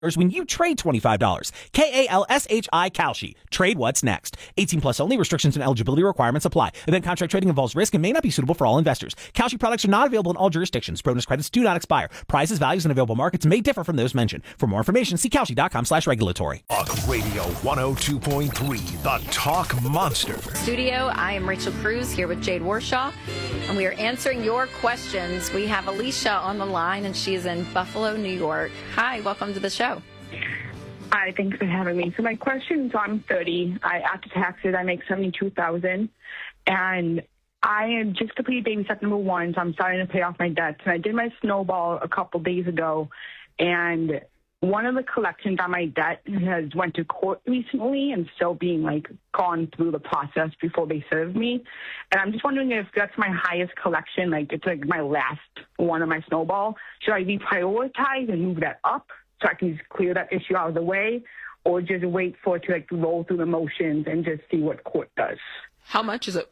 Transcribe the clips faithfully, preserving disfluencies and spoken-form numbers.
when you trade twenty-five dollars. K A L S H I Kalshi. Trade what's next. eighteen plus only. Restrictions and eligibility requirements apply. Event contract trading involves risk and may not be suitable for all investors. Kalshi products are not available in all jurisdictions. Bonus credits do not expire. Prices, values, and available markets may differ from those mentioned. For more information, see Kalshi.com slash regulatory. Talk Radio one oh two point three, the Talk Monster. Studio, I am Rachel Cruz here with Jade Warshaw, and we are answering your questions. We have Alicia on the line, and she is in Buffalo, New York. Hi, welcome to the show. Hi, thanks for having me. So my question, so I'm thirty. I, after taxes, I make seventy-two thousand dollars, and I am just completed baby step number one, so I'm starting to pay off my debts. And I did my snowball a couple days ago, and one of the collections on my debt has went to court recently and still being, like, gone through the process before they serve me. And I'm just wondering if that's my highest collection, like it's like my last one of my snowball. Should I reprioritize and move that up so I can just clear that issue out of the way, or just wait for it to, like, roll through the motions and just see what court does? How much is it?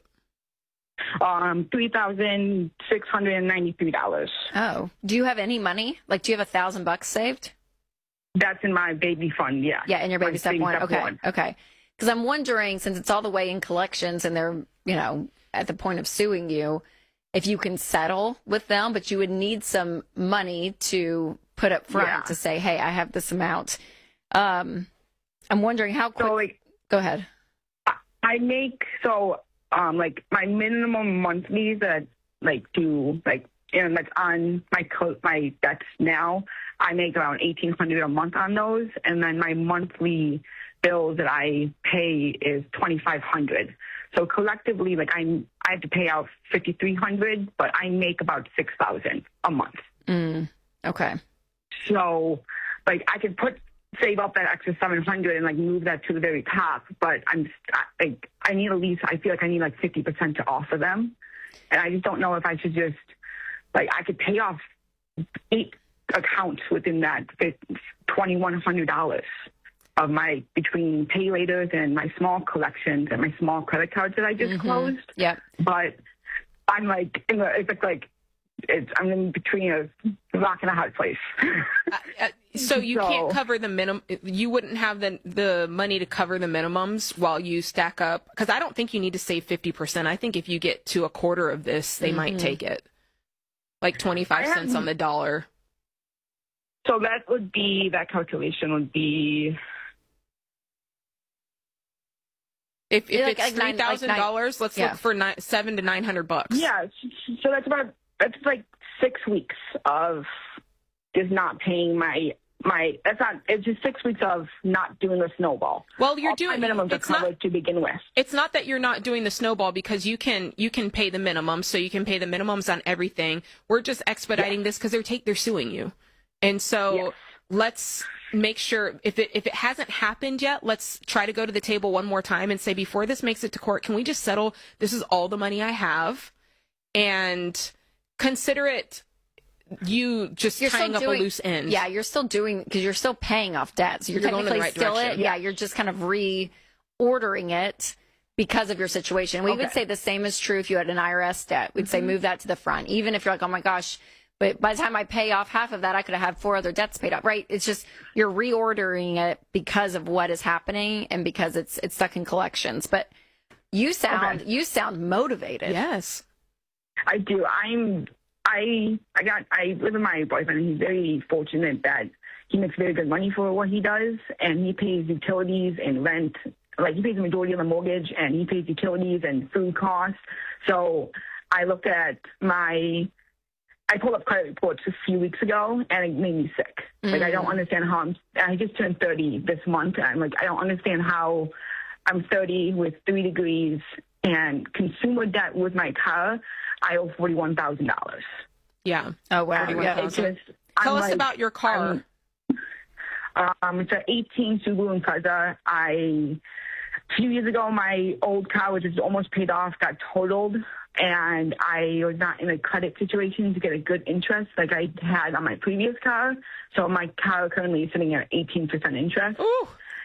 Um, three thousand six hundred ninety-three dollars. Oh, do you have any money? Like, do you have a thousand bucks saved? That's in my baby fund, yeah. Yeah, in your baby My step baby one. step Okay, one. okay. Because I'm wondering, since it's all the way in collections and they're, you know, at the point of suing you, if you can settle with them, but you would need some money to put up front Yeah. to say, hey, I have this amount. Um, I'm wondering how quick. So, like, Go ahead. I make, so, um, like, my minimum monthlies that, like, do, like, and like on my co- my debts now, I make around eighteen hundred dollars a month on those, and then my monthly bills that I pay is twenty-five hundred dollars. So collectively, like, I I have to pay out fifty-three hundred dollars, but I make about six thousand dollars a month. Mm, okay. So, like, I could put save up that extra seven hundred dollars and, like, move that to the very top, but I'm I, like I need at least I feel like I need like fifty percent to offer them, and I just don't know if I should just, like, I could pay off eight accounts within that twenty-one hundred dollars of my, between pay laters and my small collections and my small credit cards that I just Mm-hmm. closed. Yep. But I'm like, in the, it's like, like it's, I'm in between a rock and a hard place. Uh, uh, so you So- can't cover the minimum. You wouldn't have the the money to cover the minimums while you stack up. Because I don't think you need to save fifty percent. I think if you get to a quarter of this, they Mm-hmm. might take it. Like twenty-five I cents on the dollar. So that would be, that calculation would be, If, if Like- it's like three nine- like thousand nine- dollars, let's yeah. look for nine, seven to nine hundred bucks. yeah, so that's about, that's like six weeks of just not paying my, my, that's not, it's just six weeks of not doing the snowball. Well, you're All doing my minimums are it's not- covered to begin with. It's not that you're not doing the snowball, because you can you can pay the minimum, so you can pay the minimums on everything. We're just expediting this because they're take they're suing you, and so Yes. let's make sure if it if it hasn't happened yet, let's try to go to the table one more time and say, before this makes it to court, can we just settle? This is all the money I have, and consider it you just You're tying still up doing, a loose end. Yeah, you're still doing, because you're still paying off debt. So you're, You're going in the technically right still direction. it. Yeah, you're just kind of reordering it because of your situation. We would Okay. say the same is true if you had an I R S debt. We'd say move that to the front. Even if you're like, oh my gosh, but by the time I pay off half of that, I could have had four other debts paid up, right? It's just you're reordering it because of what is happening and because it's it's stuck in collections. But you sound Okay. you sound motivated. Yes. I do. I'm. I. I got. I live with my boyfriend, and he's very fortunate that he makes very good money for what he does, and he pays utilities and rent. Like, he pays the majority of the mortgage, and he pays utilities and food costs. So I looked at my. I pulled up credit reports a few weeks ago, and it made me sick. Like, I don't understand how I'm. I just turned thirty this month, and I'm like, I don't understand how I'm thirty with three degrees and consumer debt with my car. I owe forty-one thousand dollars. Yeah. Oh wow. Yeah. It's just, Tell I'm us like, about your car. I'm- Um, it's an eighteen Subaru Impreza. I, a few years ago, my old car, which is almost paid off, got totaled, and I was not in a credit situation to get a good interest like I had on my previous car. So my car currently is sitting at eighteen percent interest. Ooh.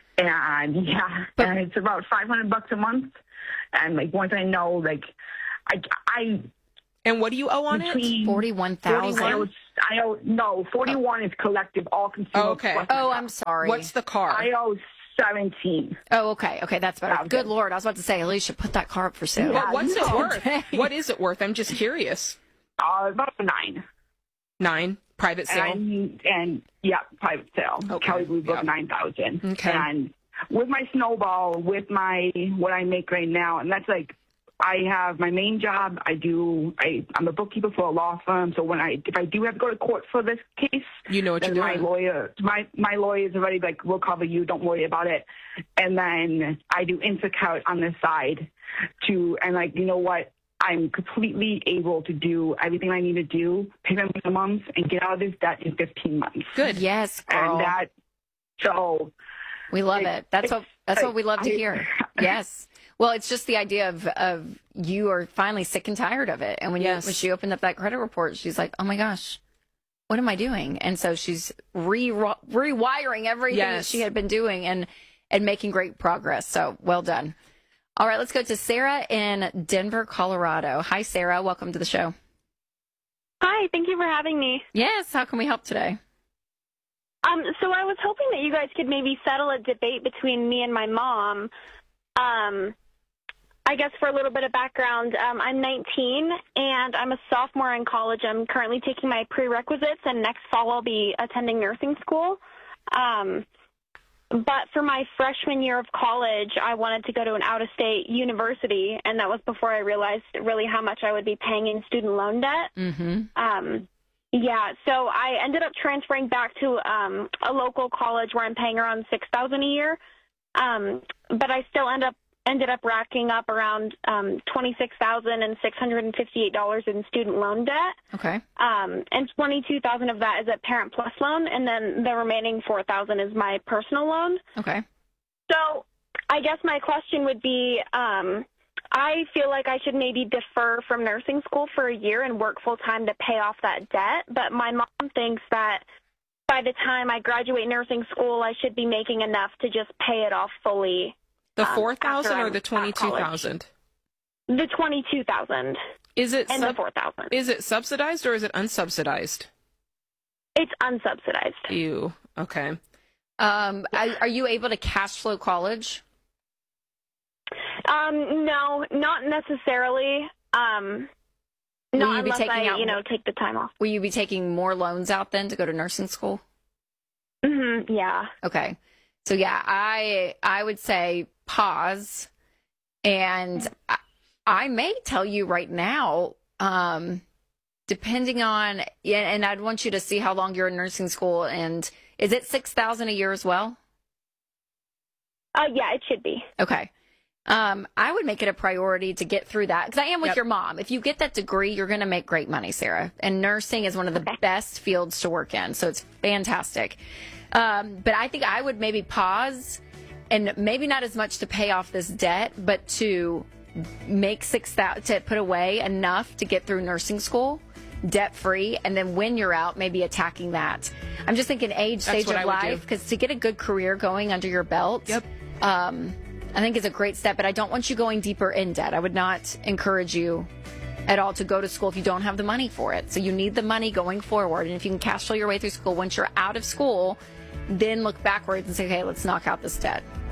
And yeah, But- and it's about five hundred bucks a month. And like, once I know, like, I, I, And what do you owe on it? between Forty-one I owe thousand. I owe, no, forty-one is collective, all consumer. Oh, okay. plus Oh, my I'm sorry. What's the car? I owe seventeen. Oh, okay. Okay, that's better. Thousand. Good Lord. I was about to say, Alicia, put that car up for sale. What- what's it no. worth? What is it worth? I'm just curious. Uh, about nine. Nine private sale. And, and yeah, private sale. Okay. Kelly Blue Book, Yeah. nine thousand. Okay. And with my snowball, with my what I make right now, and that's like, I have my main job. I do. I, I'm a bookkeeper for a law firm. So when I, if I do have to go to court for this case, You know what then you're my doing. lawyer, my my lawyer's already like, we'll cover you. Don't worry about it. And then I do Instacart on the side, to and like you know what. I'm completely able to do everything I need to do, pay my minimums, and get out of this debt in fifteen months. Good. Yes, girl. And that, so We love It- it. That's it's- what that's what we love to I- hear. Yes. Well, it's just the idea of of you are finally sick and tired of it. And when Yes. you when she opened up that credit report, she's like, "Oh my gosh, what am I doing?" And so she's re rewiring everything that Yes. she had been doing and and making great progress. So well done. All right, let's go to Sarah in Denver, Colorado. Hi, Sarah. Welcome to the show. Hi, thank you for having me. Yes. How can we help today? Um, so I was hoping that you guys could maybe settle a debate between me and my mom. Um, I guess for a little bit of background, um, I'm nineteen and I'm a sophomore in college. I'm currently taking my prerequisites, and next fall I'll be attending nursing school. Um, but for my freshman year of college, I wanted to go to an out-of-state university, and that was before I realized really how much I would be paying in student loan debt. Mm-hmm. Um, yeah, so I ended up transferring back to um, a local college where I'm paying around six thousand a year, um, but I still end up ended up racking up around um, twenty six thousand and six hundred and fifty eight dollars in student loan debt, Okay. um, and twenty two thousand of that is a Parent Plus loan, and then the remaining four thousand is my personal loan. Okay. So I guess my question would be, um, I feel like I should maybe defer from nursing school for a year and work full time to pay off that debt. But my mom thinks that by the time I graduate nursing school, I should be making enough to just pay it off fully. The um, four thousand after or I'm the at twenty-two college. thousand? The twenty-two thousand Is it and sub- the four thousand. is it subsidized or is it unsubsidized? It's unsubsidized. Ew. Okay. Um, are, are you able to cash flow college? Um, no, not necessarily. Um, Will not you be unless taking I, out you know, more- take the time off. Will you be taking more loans out then to go to nursing school? hmm yeah. Okay. So yeah, I I would say pause, and I, I may tell you right now, um, depending on, yeah, and I'd want you to see how long you're in nursing school, and is it six thousand a year as well? Uh, yeah, it should be. Okay. Um, I would make it a priority to get through that because I am with Yep. your mom. If you get that degree, you're going to make great money, Sarah. And nursing is one of the Okay. best fields to work in, so it's fantastic. Um, but I think I would maybe pause, and maybe not as much to pay off this debt, but to make six thousand to put away enough to get through nursing school debt free, and then when you're out, maybe attacking that. I'm just thinking age, That's stage what of I would do. life, because to get a good career going under your belt. Yep. Um, I think is a great step, but I don't want you going deeper in debt. I would not encourage you at all to go to school if you don't have the money for it. So you need the money going forward. And if you can cash flow your way through school, once you're out of school, then look backwards and say, okay, let's knock out this debt.